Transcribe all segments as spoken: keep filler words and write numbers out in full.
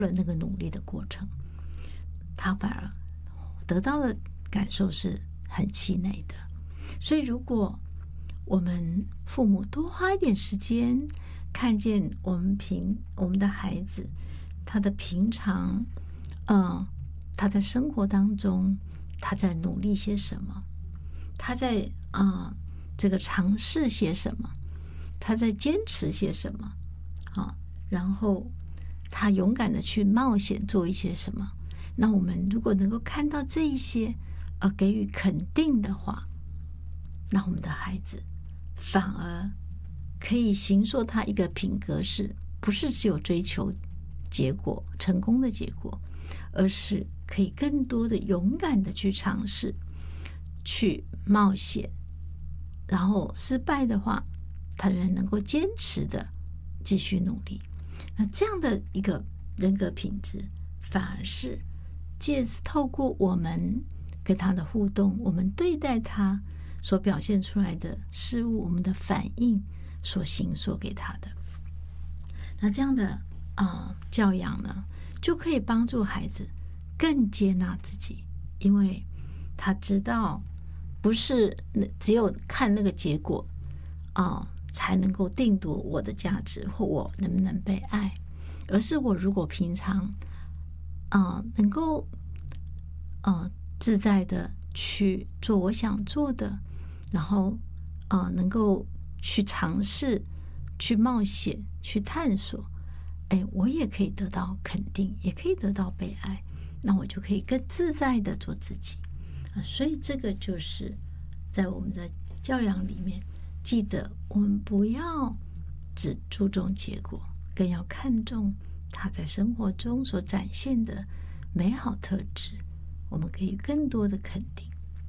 了那个努力的过程，他反而得到的感受是很气馁的。所以如果我们父母多花一点时间，看见我们平我们的孩子他的平常，嗯，他在生活当中他在努力些什么，他在啊、呃、这个尝试些什么，他在坚持些什么，啊，然后他勇敢的去冒险做一些什么。那我们如果能够看到这一些，而给予肯定的话，那我们的孩子反而可以形塑他一个品格，是不是只有追求结果，成功的结果，而是可以更多的勇敢的去尝试，去冒险，然后失败的话，他仍能够坚持的继续努力。那这样的一个人格品质，反而是借透过我们跟他的互动，我们对待他所表现出来的事物，我们的反应所形塑给他的。那这样的啊、呃、教养呢，就可以帮助孩子更接纳自己，因为他知道不是只有看那个结果啊、呃、才能够定夺我的价值或我能不能被爱，而是我如果平常啊、呃、能够呃自在的去做我想做的，然后啊、呃能够去尝试，去冒险，去探索，哎，我也可以得到肯定，也可以得到被爱，那我就可以更自在的做自己啊。所以这个就是在我们的教养里面，记得我们不要只注重结果，更要看重他在生活中所展现的美好特质，我们可以更多的肯定。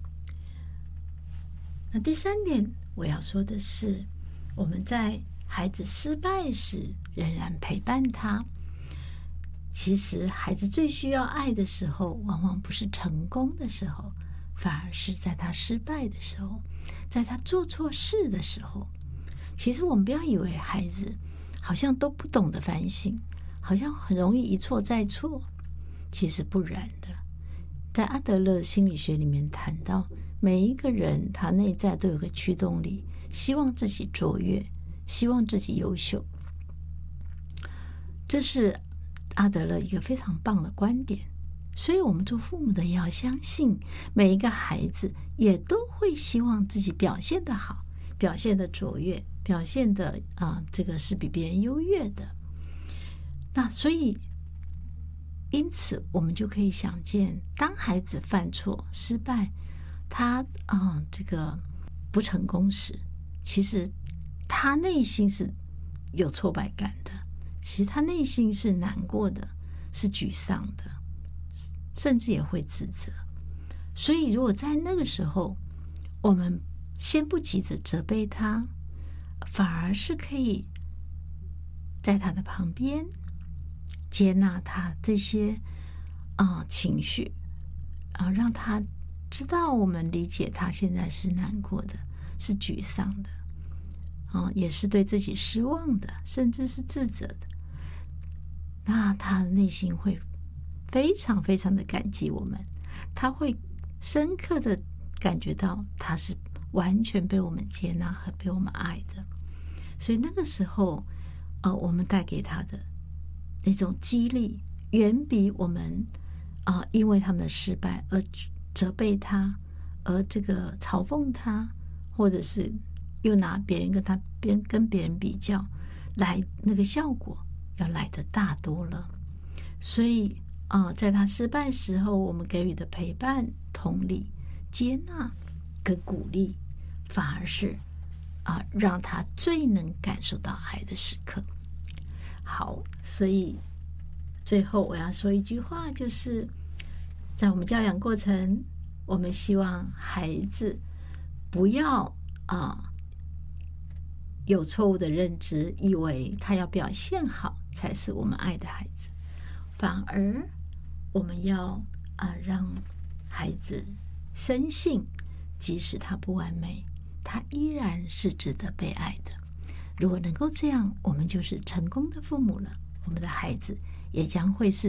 那第三点我要说的是，我们在孩子失败时仍然陪伴他。其实孩子最需要爱的时候，往往不是成功的时候，反而是在他失败的时候，在他做错事的时候。其实我们不要以为孩子好像都不懂得反省，好像很容易一错再错，其实不然的。在阿德勒心理学里面谈到，每一个人他内在都有个驱动力，希望自己卓越，希望自己优秀。这是阿德勒一个非常棒的观点。所以我们做父母的也要相信，每一个孩子也都会希望自己表现得好，表现得卓越，表现得啊、呃，这个是比别人优越的。那所以因此我们就可以想见，当孩子犯错失败，他啊、呃、这个不成功时，其实他内心是有挫败感的，其实他内心是难过的，是沮丧的，甚至也会自责。所以如果在那个时候我们先不急着责备他，反而是可以在他的旁边接纳他这些啊、呃、情绪啊、呃，让他知道我们理解他现在是难过的，是沮丧的啊、呃，也是对自己失望的，甚至是自责的。那他的内心会非常非常的感激我们，他会深刻的感觉到他是完全被我们接纳和被我们爱的。所以那个时候呃，我们带给他的那种激励，远比我们啊、呃，因为他们的失败而责备他，而这个嘲讽他，或者是又拿别人跟他别跟别人比较来，那个效果要来得大多了。所以啊、呃，在他失败时候，我们给予的陪伴、同理、接纳跟鼓励，反而是啊、呃，让他最能感受到爱的时刻。好，所以最后我要说一句话，就是在我们教养过程，我们希望孩子不要啊、呃、有错误的认知，以为他要表现好才是我们爱的孩子，反而我们要啊、呃、让孩子深信，即使他不完美，他依然是值得被爱的。如果能够这样，我们就是成功的父母了，我们的孩子也将会是